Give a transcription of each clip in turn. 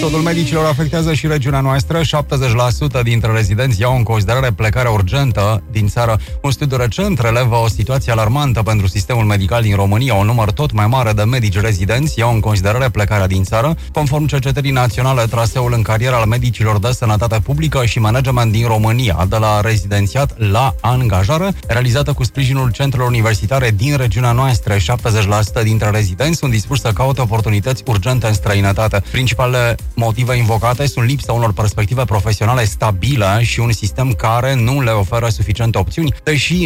Totul medicilor afectează și regiunea noastră. 70% dintre rezidenți iau în considerare plecarea urgentă din țară. Un studiu recent relevă o situație alarmantă pentru sistemul medical din România. Un număr tot mai mare de medici rezidenți iau în considerare plecarea din țară. Conform cercetării naționale, traseul în carieră al medicilor de sănătate publică și management din România, de la rezidențiat la angajare, realizată cu sprijinul centrelor universitare din regiunea noastră. 70% dintre rezidenți sunt dispuși să caute oportunități urgente în străinătate. Principalele motive invocate sunt lipsa unor perspective profesionale stabile și un sistem care nu le oferă suficiente opțiuni, deși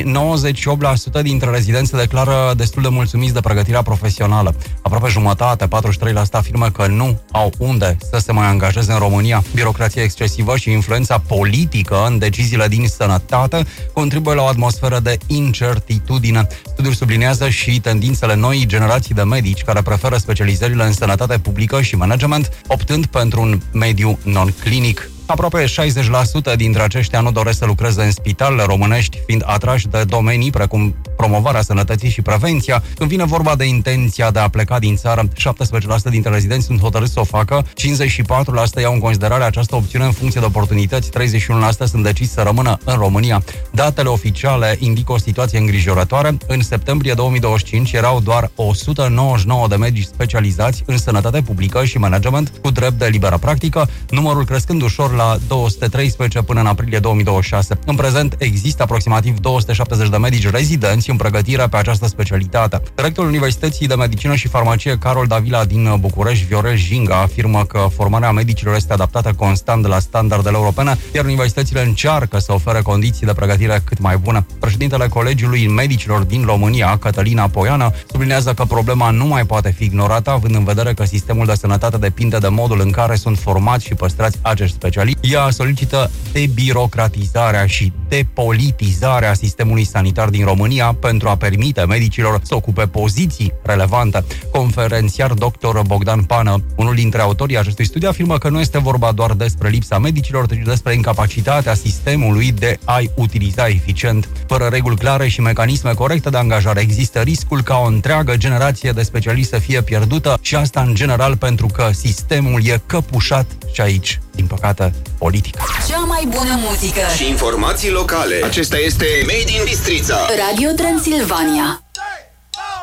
98% dintre rezidenți se declară destul de mulțumiți de pregătirea profesională. Aproape jumătate, 43%, afirmă că nu au unde să se mai angajeze în România. Birocrația excesivă și influența politică în deciziile din sănătate contribuie la o atmosferă de incertitudine. Studiul subliniază și tendințele noii generații de medici care preferă specializările în sănătate publică și management, optând pentru un mediu non-clinic. Aproape 60% dintre aceștia nu doresc să lucreze în spitalele românești, fiind atrași de domenii precum promovarea sănătății și prevenția. Când vine vorba de intenția de a pleca din țară, 17% dintre rezidenți sunt hotărâți să o facă, 54% iau în considerare această opțiune în funcție de oportunități, 31% sunt deciși să rămână în România. Datele oficiale indică o situație îngrijorătoare. În septembrie 2025 erau doar 199 de medici specializați în sănătate publică și management cu drept de liberă practică, numărul crescând ușor la 213 până în aprilie 2026. În prezent există aproximativ 270 de medici rezidenți în pregătire pe această specialitate. Directorul Universității de Medicină și Farmacie Carol Davila din București, Viorel Jinga, afirmă că formarea medicilor este adaptată constant la standardele europene, iar universitățile încearcă să ofere condiții de pregătire cât mai bune. Președintele Colegiului Medicilor din România, Cătălina Poiană, sublinează că problema nu mai poate fi ignorată, având în vedere că sistemul de sănătate depinde de modul în care sunt formați și păstrați acești specialiști. Ea solicită debirocratizarea și depolitizarea sistemului sanitar din România pentru a permite medicilor să ocupe poziții relevante. Conferențiar dr. Bogdan Pană, unul dintre autorii acestui studiu, afirmă că nu este vorba doar despre lipsa medicilor, ci despre incapacitatea sistemului de a-i utiliza eficient. Fără reguli clare și mecanisme corecte de angajare, există riscul ca o întreagă generație de specialiști să fie pierdută și asta în general pentru că sistemul e căpușat și aici, din păcate, politica. Cea mai bună muzică și informații locale. Acesta este Made in Bistrița. Radio Transilvania.